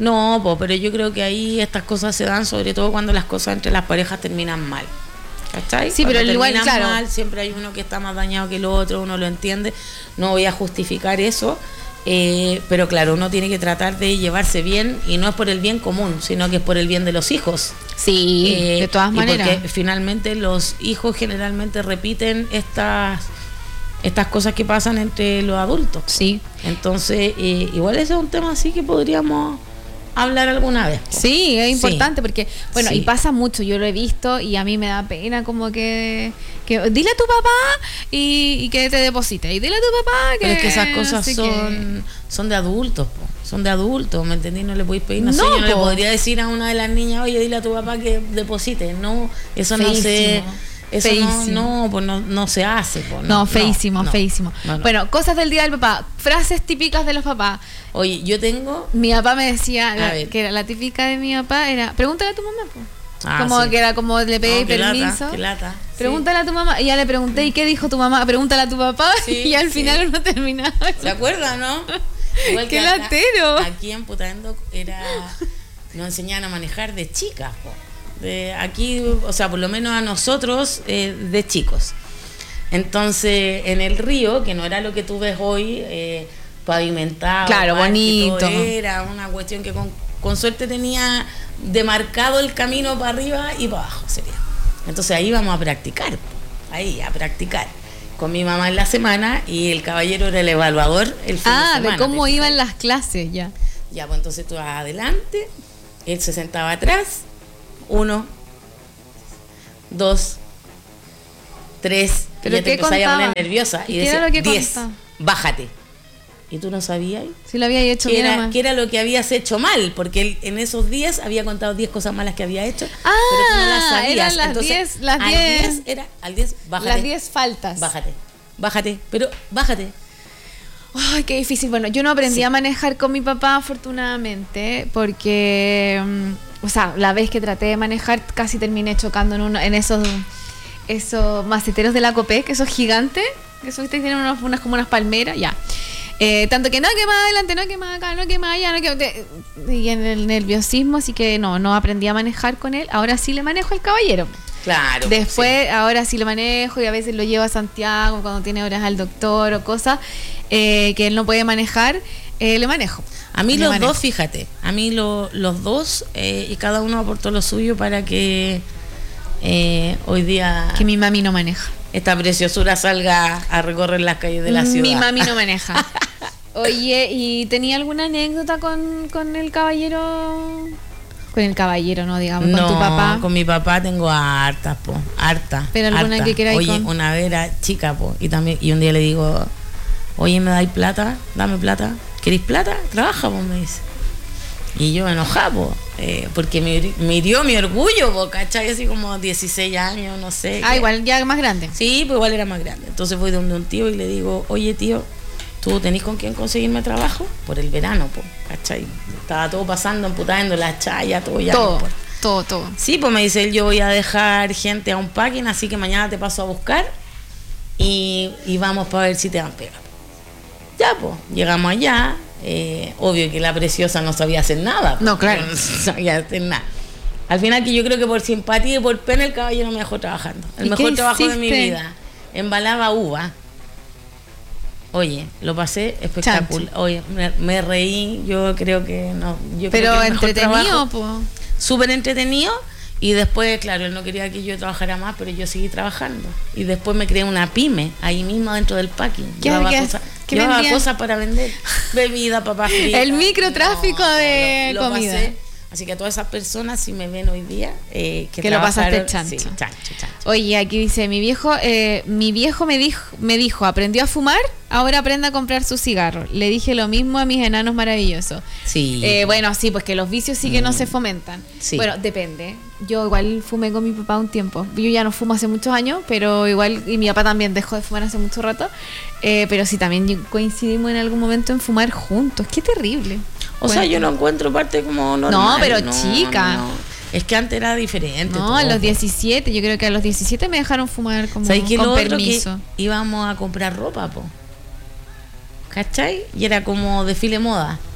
No, po, pero yo creo que ahí estas cosas se dan sobre todo cuando las cosas entre las parejas terminan mal. ¿Cachai? Sí, Cuando pero igual, claro. mal, siempre hay uno que está más dañado que el otro, uno lo entiende. No voy a justificar eso. Eh, pero claro, uno tiene que tratar de llevarse bien y no es por el bien común, sino que es por el bien de los hijos. Sí, Eh, de todas y maneras. porque finalmente los hijos generalmente repiten estas estas cosas que pasan entre los adultos. Sí. Entonces, eh, igual ese es un tema así que podríamos hablar alguna vez. Po. Sí, es importante sí. porque, bueno, sí. y pasa mucho, yo lo he visto y a mí me da pena como que, que dile a tu papá y, y que te deposite, y dile a tu papá que... Pero es que esas cosas así son, que... son de adultos, po. Son de adultos, ¿me entendí? No le podéis pedir, no, No, sé, yo no le po. podría decir a una de las niñas, oye, dile a tu papá que deposite. No, eso Feísimo. no se... Eso Feísimo. no, no, pues no, no se hace. Pues, No, no, feísimo, no, feísimo. no, no. Bueno, cosas del día del papá, frases típicas de los papás. Oye, yo tengo... Mi papá me decía, la- ver. que era la típica de mi papá, era, pregúntale a tu mamá, po. Ah, como sí. que era como le pedí No, qué permiso. lata, qué lata. Pregúntale a tu mamá. Y ya le pregunté, ¿y qué dijo tu mamá? Pregúntale a tu papá. Sí, y al sí. final uno terminaba. ¿Se acuerdan, no? Igual ¡Qué acá- latero! Aquí en Putaendo era, nos enseñaban a manejar de chicas, po. De aquí, o sea, por lo menos a nosotros eh, de chicos. Entonces, en el río, que no era lo que tú ves hoy, eh, pavimentado, Claro, parque, bonito. todo, era una cuestión que con, con suerte tenía demarcado el camino para arriba y para abajo, sería. Entonces ahí vamos a practicar, po. Ahí, a practicar. Con mi mamá en la semana y el caballero era el evaluador el fin Ah, de semana. de cómo ¿te iban fijas? las clases ya. Ya, pues entonces tú vas adelante, él se sentaba atrás, uno, dos, tres, y ¿Pero ya te qué empezás a contaba? poner nerviosa y ¿Qué era decía, lo que diez, contaba? bájate. Y tú no sabías Si lo había hecho qué bien era, nomás. qué era lo que habías hecho mal, porque él en esos días había contado diez cosas malas que había hecho, Ah, pero tú no las sabías. eran las Entonces, diez, las al diez. diez era, al diez, bájate. Las diez faltas. Bájate, bájate, pero bájate. Ay, qué difícil. Bueno, yo no aprendí Sí. a manejar con mi papá, afortunadamente, porque, mm, o sea, la vez que traté de manejar casi terminé chocando en uno, en esos, esos maceteros de la Copec, esos gigantes, que esos que tienen unos, unas como unas palmeras, ya. Eh, tanto que no, que más adelante, no, que más acá, no, que más allá, no, que... Y en el nerviosismo, así que no, no aprendí a manejar con él. Ahora sí le manejo al caballero. Claro. Después, ahora sí lo manejo y a veces lo llevo a Santiago cuando tiene horas al doctor o cosas eh, que él no puede manejar, eh, le manejo. A mí Le los manejo. dos, fíjate, a mí lo- los dos eh, y cada uno aportó lo suyo para que eh, hoy día Que mi mami no maneja. esta preciosura salga a recorrer las calles de la ciudad. Mi mami no maneja. Oye, ¿y tenía alguna anécdota con, con el caballero? Con el caballero, no, digamos, No, con tu papá. con mi papá tengo hartas, po, harta. Pero alguna harta. que queráis Oye, con- una vez era chica, po, y también y un día le digo, oye, ¿me dais plata? Dame plata. ¿Queréis plata? Trabaja, po, me dice. Y yo enojada, po, eh, porque me, hiri- me hirió mi orgullo, po, ¿cachai? Así como dieciséis años, no sé. Ah, que- igual, ya más grande. Sí, pues igual era más grande. Entonces voy donde un tío y le digo, oye tío, ¿tú tenés con quién conseguirme trabajo? Por el verano, po, ¿cachai? Estaba todo pasando, emputando la chaya, todo ya. Todo, pues. todo, todo. Sí, pues me dice él, yo voy a dejar gente a un packing, así que mañana te paso a buscar y, y vamos para ver si te dan pega. Ya, pues, llegamos allá. eh, obvio que la preciosa no sabía hacer nada. No, claro. No sabía hacer nada. Al final, que yo creo que por simpatía y por pena, el caballero me dejó trabajando. El ¿Y mejor qué trabajo de mi hiciste? vida. Embalaba uva. Oye, lo pasé espectacular. Chancho. Oye, me, me reí. Yo creo que no. Yo creo Pero que el mejor entretenido, trabajo- po. súper entretenido. Y después, claro, él no quería que yo trabajara más, pero yo seguí trabajando. Y después me creé una pyme, ahí mismo dentro del packing. ¿Qué- Llevaba qué- cosas, qué llevaba vendía? cosas para vender. Bebida, papas fritas. El microtráfico de lo- lo comida. pasé. Así que a todas esas personas, si me ven hoy día, eh, que, Que lo pasaste trabajaron- chancho. Sí, chancho, chancho. Oye, aquí dice, mi viejo, eh, mi viejo me dijo, me dijo, aprendió a fumar, ahora aprende a comprar sus cigarros. Le dije lo mismo a mis enanos maravillosos. Sí. Eh, bueno, sí, pues que los vicios sí que no se fomentan. Sí. Bueno, depende. Yo igual fumé con mi papá un tiempo. Yo ya no fumo hace muchos años, pero igual, y mi papá también dejó de fumar hace mucho rato. Eh, pero sí, también coincidimos en algún momento en fumar juntos. Qué terrible. O sea, Bueno. yo no encuentro parte como normal. No, pero chica. no. Es que antes era diferente. No, todo. a los diecisiete, yo creo que a los diecisiete me dejaron fumar como ¿Sabes qué? con Lo otro permiso. que íbamos a comprar ropa, po. ¿Cachai? Y era como desfile moda.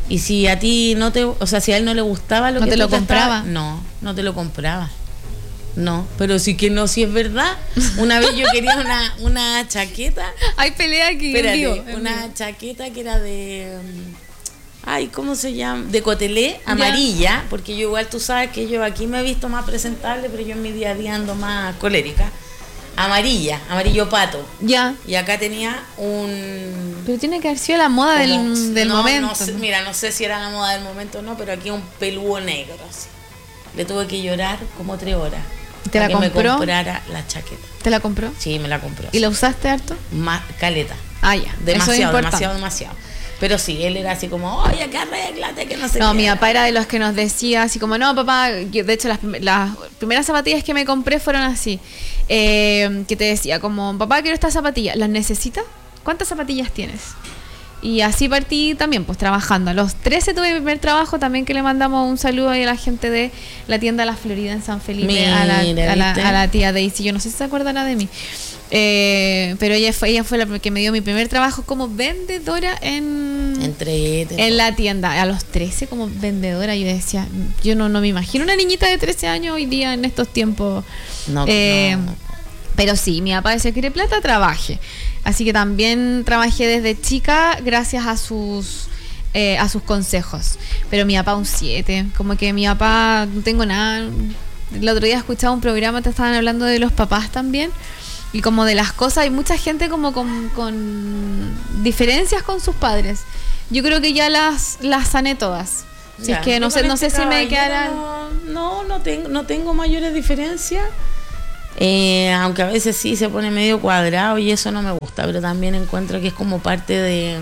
Y si a ti no te, o sea, si a él no le gustaba lo ¿No que te tú lo compraba? estaba- no, no te lo compraba. No, pero sí que no, si es verdad. Una vez yo quería una, una chaqueta. Hay pelea aquí. Espérate, en vivo, en una vivo. chaqueta que era de. um, Ay, ¿cómo se llama? De cotelé, amarilla, porque yo igual tú sabes que yo aquí me he visto más presentable, pero yo en mi día a día ando más colérica. Amarilla, amarillo pato. Ya. Y acá tenía un. Pero tiene que haber sido la moda como- del, del no, momento. no sé, ¿no? mira, no sé si era la moda del momento o no, pero aquí un peludo negro así. Le tuve que llorar como tres horas. ¿Te la para que me compró? comprara la chaqueta. ¿Te la compró? Sí, me la compró. ¿Y la usaste harto? Más caleta. Ah, ya. Eso es Demasiado, importante. demasiado, demasiado. Pero sí, él era así como, oye, que arréglate, que no sé No, qué. mi papá era de los que nos decía así como, no, papá, yo, de hecho las, prim- las primeras zapatillas que me compré fueron así, eh, que te decía como, papá, quiero estas zapatillas, ¿las necesitas? ¿Cuántas zapatillas tienes? Y así partí también, pues trabajando. A los trece tuve mi primer trabajo también, que le mandamos un saludo ahí a la gente de la tienda La Florida en San Felipe, a, la, Mira, a, la, ¿viste? a la tía Daisy. Yo no sé si se acordará de mí. Eh, pero ella fue, ella fue la que me dio mi primer trabajo como vendedora en, Entre en la tienda. A los trece como vendedora yo decía, yo no, no me imagino una niñita de trece años hoy día en estos tiempos. No, Eh, no. Pero sí, mi papá decía, quiere plata, trabaje. Así que también trabajé desde chica gracias a sus eh, a sus consejos. Pero mi papá un siete, como que mi papá no tengo nada. El otro día escuchaba un programa, te estaban hablando de los papás también. Y como de las cosas, hay mucha gente como con, con diferencias con sus padres. Yo creo que ya las, las sané todas. Si Ya, es que yo no sé, con no sé este si me caballero quedarán. No, no, no tengo, no tengo mayores diferencias. Eh, aunque a veces sí se pone medio cuadrado y eso no me gusta, pero también encuentro que es como parte de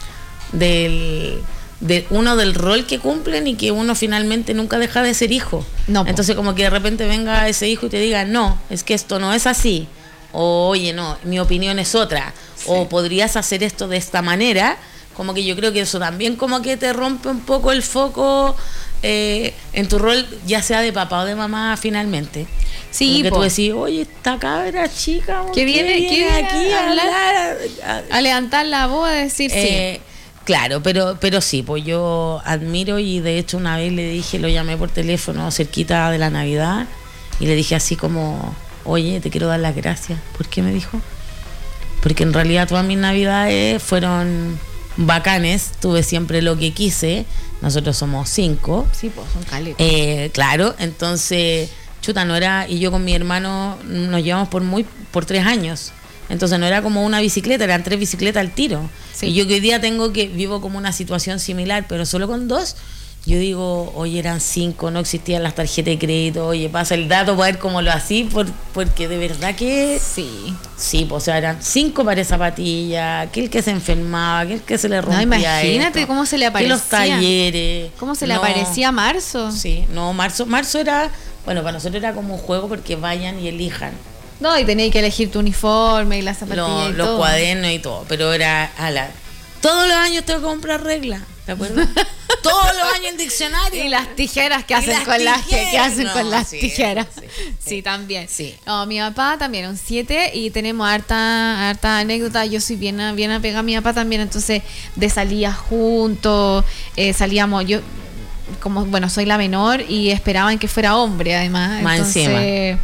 del de uno del rol que cumplen y que uno finalmente nunca deja de ser hijo. No, po. Entonces como que de repente venga ese hijo y te diga, no, es que esto no es así, o oye, no, mi opinión es otra, o podrías hacer esto de esta manera, como que yo creo que eso también como que te rompe un poco el foco eh, en tu rol, ya sea de papá o de mamá finalmente. Sí, Como que po. tú decís, oye, esta cabra chica, Que viene- que viene aquí a a hablar. a- A levantar la voz, a decir eh, Claro, pero pero sí, pues yo admiro y de hecho una vez le dije, lo llamé por teléfono cerquita de la Navidad y le dije así como, oye, te quiero dar las gracias. ¿Por qué? Me dijo. Porque en realidad todas mis navidades fueron bacanes, tuve siempre lo que quise, nosotros somos cinco. sí. Sí, pues son caletas. Eh, claro, entonces, chuta, no era, y yo con mi hermano nos llevamos por muy, por tres años. Entonces no era como una bicicleta, eran tres bicicletas al tiro. Sí. Y yo que hoy día tengo que, vivo como una situación similar, pero solo con dos, yo digo, oye, eran cinco, no existían las tarjetas de crédito, oye, pasa el dato para ver cómo lo así, por, porque de verdad que Sí. sí, pues, o sea, eran cinco pares de zapatillas, que el que se enfermaba, que el que se le rompía. imagínate esto, cómo se le que los aparecía. talleres. ¿Cómo se le No. aparecía a marzo? Sí, no, marzo, marzo era, bueno, para nosotros era como un juego porque vayan y elijan No, y tenéis que elegir tu uniforme y las zapatillas lo- y los todo. cuadernos y todo, pero era, ala, todos los años tengo que comprar reglas, ¿te acuerdas? Todos los años el diccionario. Y las tijeras que Y hacen las con las que, que tijeras, hacen no, con las sí, tijeras. sí, Sí, sí. también. Sí. No, mi papá también, un siete, y tenemos harta, harta anécdota. Yo soy bien, bien apegada a mi papá también, entonces de salidas juntos, eh, salíamos, yo como, bueno, soy la menor y esperaban que fuera hombre además. Más entonces, encima.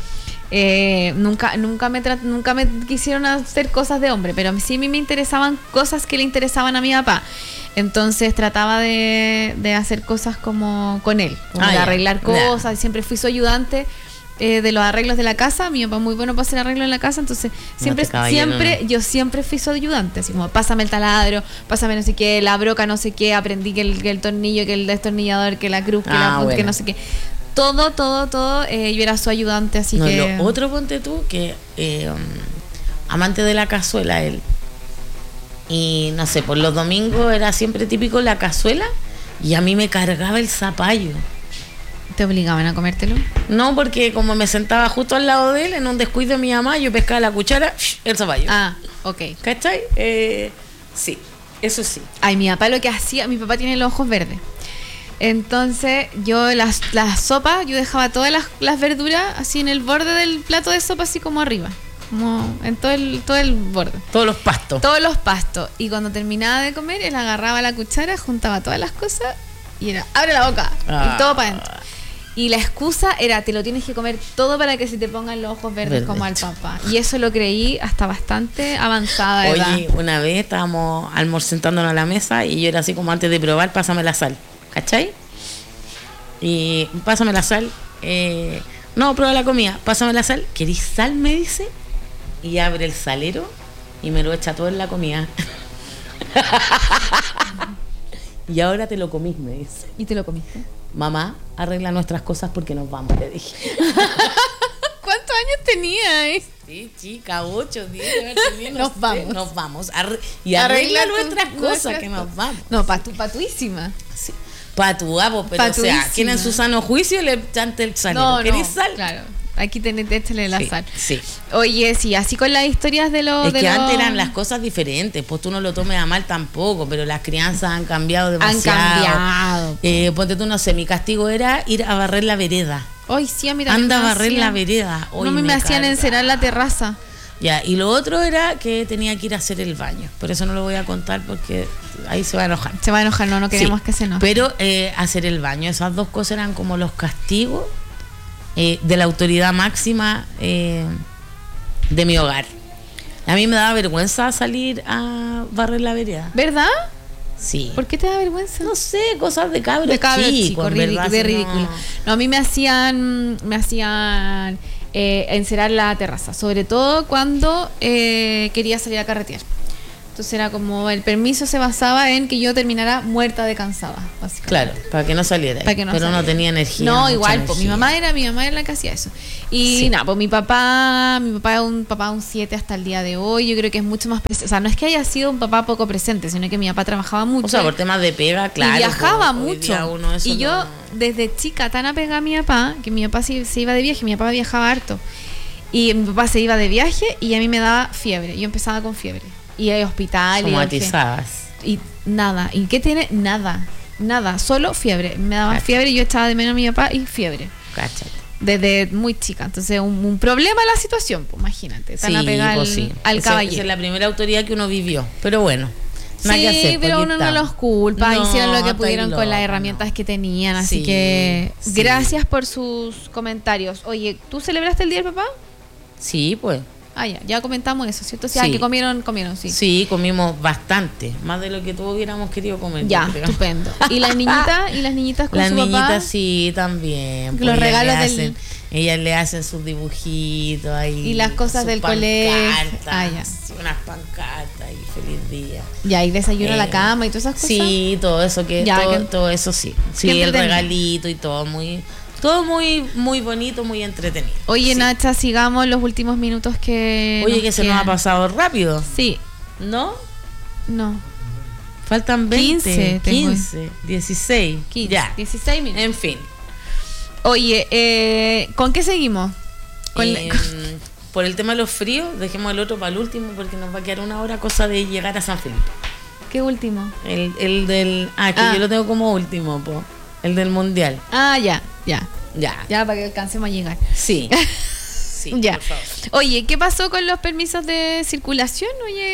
eh, nunca, nunca me tra- nunca me quisieron hacer cosas de hombre, pero a mí sí a mí me interesaban cosas que le interesaban a mi papá. Entonces trataba de, de hacer cosas como con él, como Ah, de ya, arreglar ya. cosas. Siempre fui su ayudante eh, de los arreglos de la casa. Mi papá muy bueno para hacer arreglos en la casa, entonces siempre, este caballero siempre, no. yo siempre fui su ayudante, así como pásame el taladro, pásame no sé qué, la broca no sé qué, aprendí que el, que el tornillo, que el destornillador, que la cruz, que Ah, la punta, que bueno. no sé qué. Todo, todo, todo, eh, yo era su ayudante, así No, que... lo otro ponte tú, que eh, um, amante de la cazuela él. Y no sé, por los domingos era siempre típico la cazuela y a mí me cargaba el zapallo. ¿Te obligaban a comértelo? No, porque como me sentaba justo al lado de él, en un descuido de mi mamá, yo pescaba la cuchara, el zapallo. Ah, ok. ¿Cachai? Eh, sí, eso sí. Ay, mi papá lo que hacía, mi papá tiene los ojos verdes. Entonces yo las, las sopas, yo dejaba todas las, las verduras así en el borde del plato de sopa, así como arriba. como en todo el, todo el borde. Todos los pastos. Todos los pastos. Y cuando terminaba de comer, él agarraba la cuchara, juntaba todas las cosas y era, abre la boca, Ah. y todo para adentro. Y la excusa era, te lo tienes que comer todo para que se te pongan los ojos verdes Verde. como al papá. Y eso lo creí hasta bastante avanzada edad. Oye, una vez estábamos almorzándonos a la mesa y yo era así como antes de probar, pásame la sal, ¿cachai? Y pásame la sal, eh, no, prueba la comida, pásame la sal, ¿querís sal? Me dice, y abre el salero y me lo echa todo en la comida. Y ahora te lo comís, me dice. ¿Y te lo comiste? Mamá, arregla nuestras cosas porque nos vamos, le dije. ¿Cuántos años tenía? Eh? Sí, chica, ocho, diez, no Nos sé, vamos. Nos vamos. Arre- y arregla, Arregla tus- nuestras cosas nuestras que nos cosas. vamos. No, patu, patuísima. Sí. Patuabo, pero o sea, Patuísima. quien en su sano juicio le chante el salero. No, no, ¿Querés sal? claro. Aquí tenés, échale la Sí, sal. sí. Oye, sí, así con las historias de los... Es de que los- antes eran las cosas diferentes, pues tú no lo tomes a mal tampoco, pero las crianzas han cambiado Han demasiado. cambiado. Eh, ponte tú, no sé, mi castigo era ir a barrer la vereda. Hoy sí, a mí también Anda a me barrer hacían- la vereda. Hoy No me, me hacían carga. encerar la terraza. Ya, y lo otro era que tenía que ir a hacer el baño. Por eso no lo voy a contar porque ahí se va a enojar. Se va a enojar, no, no queremos Sí, que se enoje. Pero eh, hacer el baño, esas dos cosas eran como los castigos eh, de la autoridad máxima eh, de mi hogar. A mí me daba vergüenza salir a barrer la vereda. ¿Verdad? Sí. ¿Por qué te da vergüenza? No sé, cosas de cabros de cabros chicos, chicos, en ridic- verdad, de si no- ridículo. No, a mí me hacían, me hacían eh, encerar la terraza, sobre todo cuando eh, quería salir a carretear. Entonces era como, el permiso se basaba en que yo terminara muerta de cansada, básicamente. Claro, para que no saliera. Para que no pero no saliera. tenía energía. No, mucha igual, pues mi energía. mamá era, mi mamá era la que hacía eso. Y Sí. nada, pues mi papá, mi papá es un papá un siete hasta el día de hoy. Yo creo que es mucho más presente. O sea, no es que haya sido un papá poco presente, sino que mi papá trabajaba mucho. O sea, por temas de pega, claro. y viajaba pues, hoy mucho. día uno eso Y yo, no- desde chica, tan apegada a mi papá, que mi papá se, se iba de viaje, mi papá viajaba harto. Y mi papá se iba de viaje y a mí me daba fiebre. Yo empezaba con fiebre. Y hay hospital. y somatizadas. y nada. ¿Y qué tiene? Nada. Nada. Solo fiebre. Me daba Cacha. fiebre y yo estaba de menos a mi papá y fiebre. Cáchate. Desde muy chica. Entonces, un, un problema la situación, pues imagínate. Tan Sí, apegada pues al, sí. al Esa- caballero. Esa es la primera autoridad que uno vivió. Pero bueno, nada Sí, que hacer. pero aquí uno no estamos. los culpa. No, Hicieron lo que estáis pudieron con las loca, herramientas no. que tenían. Así Sí, que sí. gracias por sus comentarios. Oye, ¿tú celebraste el día del papá? Sí, pues. Ah, ya, ya comentamos eso, ¿cierto? O sea, Sí. que comieron, comieron, sí. Sí, comimos bastante. Más de lo que todos hubiéramos querido comer. Ya, yo creo. estupendo. ¿Y las niñitas? ¿Y las niñitas con Las su niñitas papá? sí, también. Los ellas le regalos del- hacen, ellas le hacen sus dibujitos ahí. Y las cosas sus del colegio. pancartas, Ah, ya. sí, unas pancartas y feliz día. Ya, y desayuno a la Eh, cama y todas esas cosas. Sí, todo eso que Ya, todo, que- todo eso sí. Sí, que el entretenido. regalito y todo muy todo muy muy bonito, muy entretenido. Oye, Sí. Nacha, sigamos los últimos minutos que. Oye, que se nos ha pasado rápido, Sí, ¿no? no. Faltan veinte, quince tengo. quince, dieciséis. quince, Ya. dieciséis minutos. En fin. Oye, eh, ¿con qué seguimos? Con la- Em, por el tema de los fríos, dejemos el otro para el último porque nos va a quedar una hora cosa de llegar a San Felipe. ¿Qué último? El, el del. Ah, que Ah. yo lo tengo como último, po. El del mundial. Ah, ya, ya. Ya. Ya, para que alcancemos a llegar. Sí. Sí, Ya. por favor. Oye, ¿qué pasó con los permisos de circulación?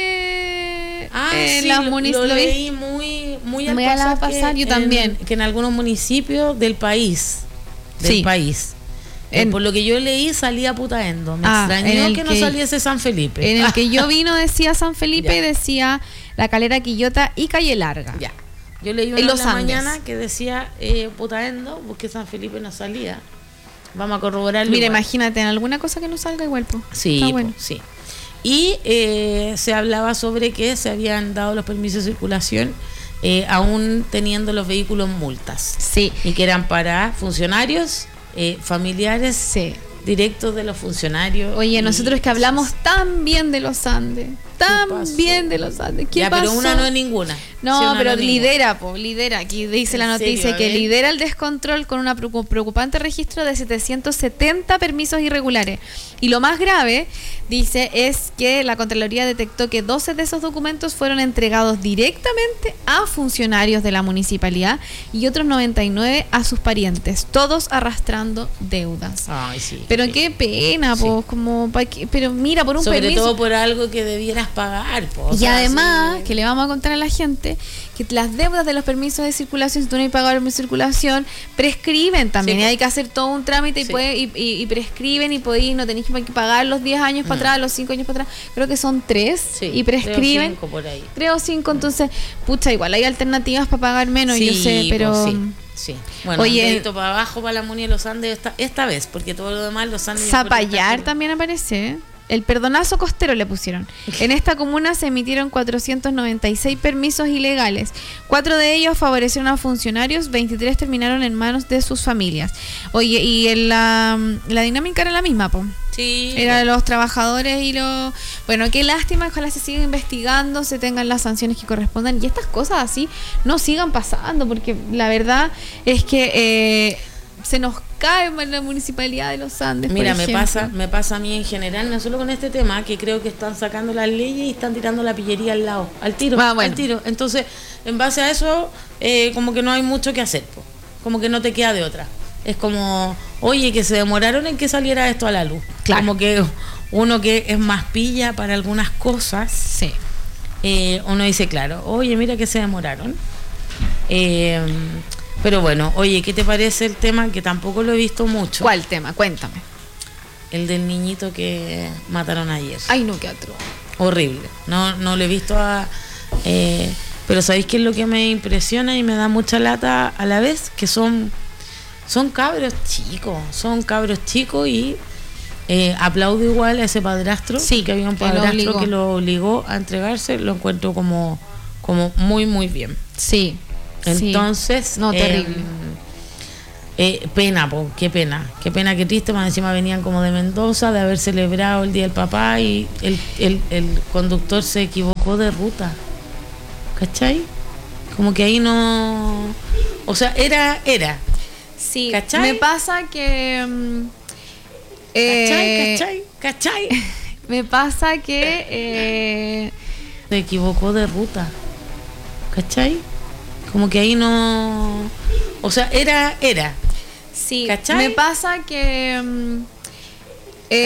Oye, Ah, eh, sí, las lo, munis- lo lo vi- leí muy, muy al Muy a la pasar que pasar, yo en- también. que en algunos municipios del país, del Sí. país, eh, En- por lo que yo leí salía Putaendo. Me Ah, en extrañó el que no que- saliese San Felipe. En el que yo vino decía San Felipe Ya. y decía La Calera, Quillota y Calle Larga. Ya. Yo leí una En en los la Andes. mañana que decía eh, Putaendo, porque San Felipe no salía. Vamos a corroborarlo. Mira, igual. imagínate, en alguna cosa que no salga igual, po. Sí, Está po, bueno. sí. Y eh, se hablaba sobre que se habían dado los permisos de circulación eh, aún teniendo los vehículos multas. Sí, Y que eran para funcionarios, eh, familiares sí. directos de los funcionarios. Oye, y- nosotros que hablamos tan bien de los Andes, también de los Andes. ¿Qué ya, pasó? pero una no es ninguna. No, sí, pero no lidera, po, lidera. Aquí dice la noticia serio? que lidera el descontrol con un preocupante registro de setecientos setenta permisos irregulares. Y lo más grave, dice, es que la Contraloría detectó que doce de esos documentos fueron entregados directamente a funcionarios de la municipalidad y otros noventa y nueve a sus parientes, todos arrastrando deudas. Ay, sí. Pero sí. qué pena, pues, sí. como, pa que, pero mira, por un Sobre permiso. todo por algo que debieras pagar, po, o y sea, además, sí. que le vamos a contar a la gente que las deudas de los permisos de circulación, si tú no hay pagado el permiso de circulación, prescriben también. Sí, y hay que hacer todo un trámite y, sí. puede, y, y, y prescriben y podéis, no tenéis que pagar los diez años mm. para atrás, los cinco años para atrás. Creo que son tres sí, y prescriben. Tres o cinco por ahí. Tres o cinco, entonces, pucha, igual hay alternativas para pagar menos, sí, yo sé, pero. Pues sí. Sí. Bueno, oye, un dedito para abajo para la Muni de los Andes esta, esta vez, porque todo lo demás los Andes. Zapallar también aparece, ¿eh? El perdonazo costero le pusieron. En esta comuna se emitieron cuatrocientos noventa y seis permisos ilegales. Cuatro de ellos favorecieron a funcionarios, veintitrés terminaron en manos de sus familias. Oye, y en la, la dinámica era la misma, po. Sí. Era los trabajadores y los... Bueno, qué lástima, ojalá se siga investigando, se tengan las sanciones que correspondan y estas cosas así no sigan pasando, porque la verdad es que eh, se nos cae en la municipalidad de los Andes. Mira, por me ejemplo. pasa, me pasa a mí en general, no solo con este tema, que creo que están sacando las leyes y están tirando la pillería al lado, al tiro, ah, bueno. al tiro. Entonces, en base a eso, eh, como que no hay mucho que hacer, po. Como que no te queda de otra. Es como, oye, que se demoraron en que saliera esto a la luz. Claro. Como que uno que es más pilla para algunas cosas, sí. eh, uno dice, claro, oye, mira que se demoraron. Eh, pero bueno, oye, ¿qué te parece el tema? Que tampoco lo he visto mucho. ¿Cuál tema? Cuéntame. El del niñito que mataron ayer. Ay, no, qué atroz. Horrible. No, no lo he visto a... Eh, pero ¿sabéis qué es lo que me impresiona y me da mucha lata a la vez? Que son... Son cabros chicos, son cabros chicos y eh, aplaudo igual a ese padrastro, sí, que había un padrastro que lo obligó a entregarse, lo encuentro como, como muy, muy bien. Sí. Entonces, sí. No, terrible. Eh, eh, pena, po, qué pena, qué pena, qué triste, más encima venían como de Mendoza, de haber celebrado el Día del Papá y el, el, el conductor se equivocó de ruta, ¿cachai? Como que ahí no... O sea, era, era... Sí, ¿cachai? Me pasa que... Um, eh, ¿Cachai? ¿Cachai? ¿Cachai? Me pasa que... Eh, se equivocó de ruta, ¿cachai? Como que ahí no... O sea, era... era sí, ¿cachai? Me pasa que... Um,